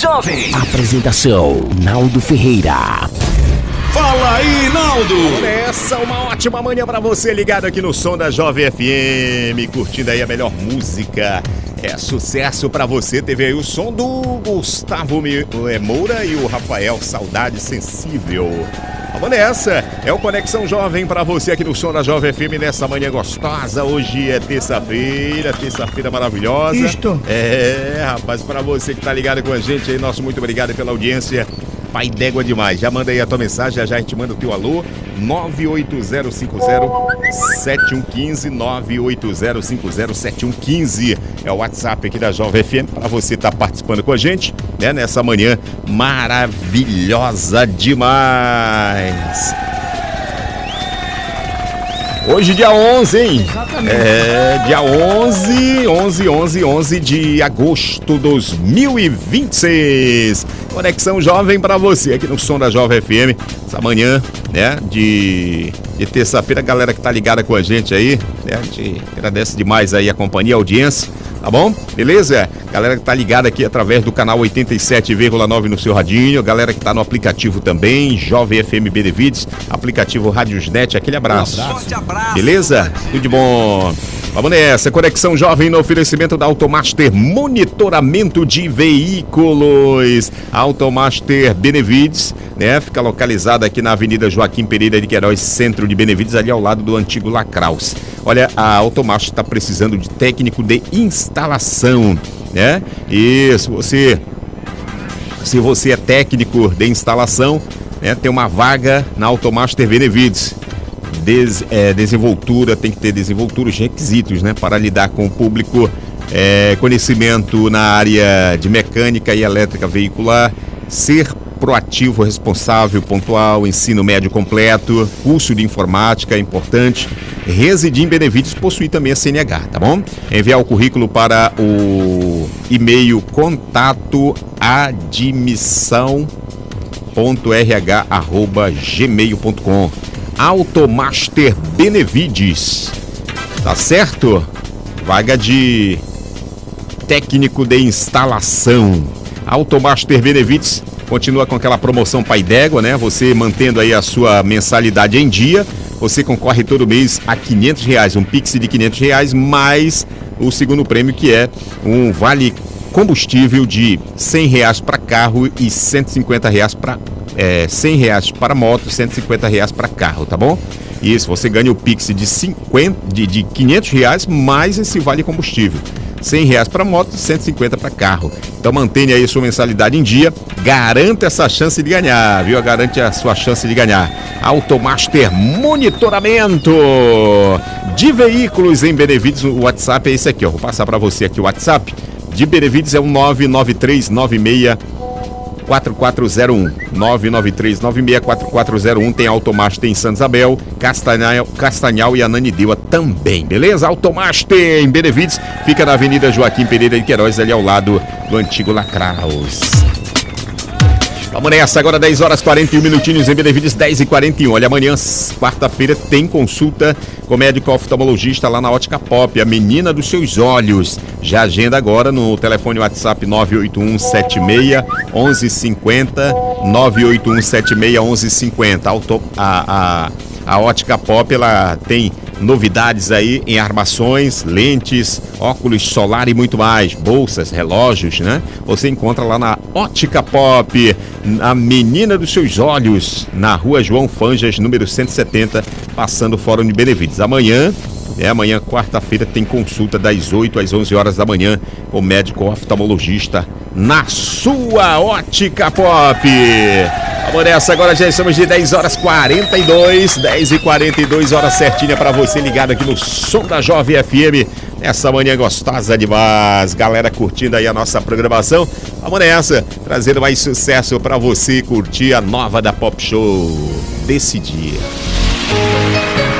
Jovem. Apresentação, Naldo Ferreira. Fala aí, Naldo! Essa uma ótima manhã pra você, ligado aqui no som da Jovem FM, curtindo aí a melhor música. É sucesso pra você. Teve aí o som do Gustavo Moura e o Rafael, Saudade Sensível. Vamos nessa, é o Conexão Jovem pra você aqui no som da Jovem FM nessa manhã gostosa. Hoje é terça-feira maravilhosa. Isto. Rapaz, pra você que tá ligado com a gente aí, nosso muito obrigado pela audiência. Pai d'égua demais. Já manda aí a tua mensagem, já a gente manda o teu alô. 980507115, 980507115 é o WhatsApp aqui da Jovem FM para você estar participando com a gente, né, nessa manhã maravilhosa demais. Hoje dia 11, hein? Exatamente. Dia 11 de agosto de 2026. Conexão Jovem pra você aqui no som da Jovem FM. Essa manhã, né, de terça-feira, a galera que tá ligada com a gente aí, né, a gente agradece demais aí a companhia, a audiência. Tá bom? Beleza? Galera que tá ligada aqui através do canal 87,9 no seu radinho. Galera que tá no aplicativo também, Jovem FM Benevides, aplicativo Rádiosnet, aquele abraço. Forte abraço. Beleza? Tudo de bom. Vamos nessa, Conexão Jovem no oferecimento da Automaster Monitoramento de Veículos. Automaster Benevides, né? Fica localizada aqui na Avenida Joaquim Pereira de Queiroz, centro de Benevides, ali ao lado do antigo Lacraus. Olha, a Automaster está precisando de técnico de instalação, né? E se você é técnico de instalação, né, tem uma vaga na Automaster Benevides. Desenvoltura, tem que ter desenvoltura, os requisitos, né, para lidar com o público, conhecimento na área de mecânica e elétrica veicular, ser proativo, responsável, pontual, ensino médio completo, curso de informática, é importante, residir em Benevides, possuir também a CNH, tá bom? Enviar o currículo para o e-mail contatoadmissão.rh@gmail.com. Automaster Benevides, tá certo? Vaga de técnico de instalação. Automaster Benevides continua com aquela promoção Pai d'égua, né? Você mantendo aí a sua mensalidade em dia, você concorre todo mês a R$500, um Pix de R$500, mais o segundo prêmio, que é um vale combustível de R$100 para carro e R$150 para R$100 para moto, R$150 para carro, tá bom? Isso, você ganha o Pix de R$500 mais esse vale combustível. R$100 para moto e R$150 para carro. Então mantenha aí a sua mensalidade em dia, garanta essa chance de ganhar, viu? Garante a sua chance de ganhar. Automaster Monitoramento de Veículos em Benevides, o WhatsApp é esse aqui, ó. Vou passar para você aqui o WhatsApp de Benevides, é o 993964401, 993964401. Tem Automaster em Santa Isabel, Castanhal e Ananindeua também, beleza? Automaster em Benevides, fica na Avenida Joaquim Pereira de Queiroz, ali ao lado do antigo Lacraus. Vamos nessa, agora 10 horas 41 minutinhos em Benevides, 10h41. Olha, amanhã, quarta-feira, tem consulta com médico oftalmologista lá na Ótica Pop, a menina dos seus olhos. Já agenda agora no telefone WhatsApp 981761150, 981761150. A Ótica Pop, ela tem novidades aí em armações, lentes, óculos solar e muito mais, bolsas, relógios, né? Você encontra lá na Ótica Pop, a menina dos seus olhos, na Rua João Fanjas, número 170, passando o Fórum de Benevides. Amanhã, quarta-feira, tem consulta das 8 às 11 horas da manhã com o médico oftalmologista na sua Ótica Pop. Vamos nessa, agora já estamos de 10 horas 42, 10h42, hora certinha para você ligado aqui no som da Jovem FM, nessa manhã gostosa demais, galera curtindo aí a nossa programação. Vamos nessa, trazendo mais sucesso para você curtir a nova da Pop Show desse dia.